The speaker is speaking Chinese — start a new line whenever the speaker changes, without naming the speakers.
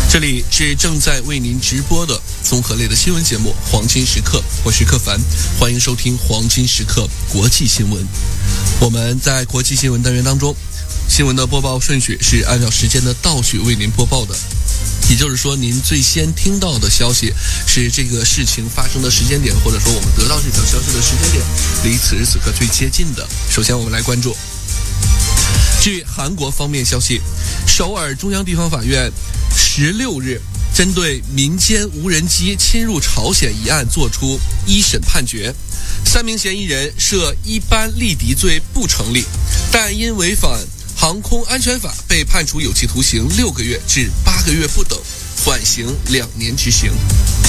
这里是正在为您直播的综合类的新闻节目《黄金时刻》，我是柯凡，欢迎收听《黄金时刻》国际新闻。我们在国际新闻单元当中，新闻的播报顺序是按照时间的倒序为您播报的，也就是说，您最先听到的消息是这个事情发生的时间点，或者说我们得到这条消息的时间点离此时此刻最接近的。首先我们来关注，据韩国方面消息，首尔中央地方法院16日针对民间无人机侵入朝鲜一案作出一审判决，3名嫌疑人涉一般利敌罪不成立，但因违反航空安全法被判处有期徒刑6个月至8个月不等，缓刑2年执行。